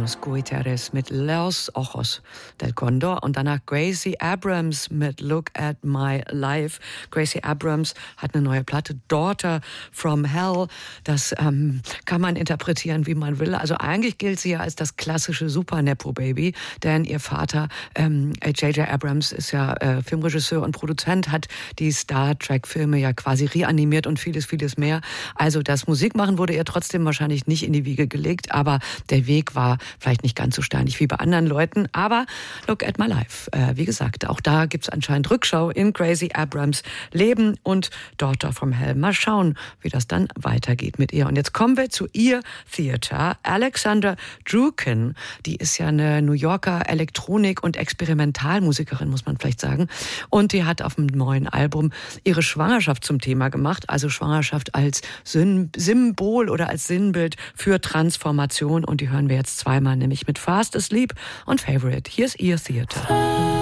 Los Guiteres mit Los Ojos del Condor und danach Gracie Abrams mit Look at My Life. Gracie Abrams hat eine neue Platte, Daughter from Hell. Das kann man interpretieren, wie man will. Also eigentlich gilt sie ja als das klassische Super-Nepo-Baby, denn ihr Vater, J.J. Abrams, ist ja Filmregisseur und Produzent, hat die Star Trek-Filme ja quasi reanimiert und vieles, vieles mehr. Also das Musikmachen wurde ihr trotzdem wahrscheinlich nicht in die Wiege gelegt, aber der Weg war vielleicht nicht ganz so steinig wie bei anderen Leuten. Aber Look at My Life, wie gesagt, auch da gibt es anscheinend Rückschau in Gracie Abrams Leben und Daughter from Hell. Mal schauen, wie das dann weitergeht mit ihr. Und jetzt kommen wir zu ihr Theater. Alexandra Druken, die ist ja eine New Yorker Elektronik- und Experimentalmusikerin, muss man vielleicht sagen. Und die hat auf dem neuen Album ihre Schwangerschaft zum Thema gemacht. Also Schwangerschaft als Symbol oder als Sinnbild für Transformation. Und die hören wir jetzt zweimal, nämlich mit Fast Asleep und Favorite. Hier ist ihr Theater.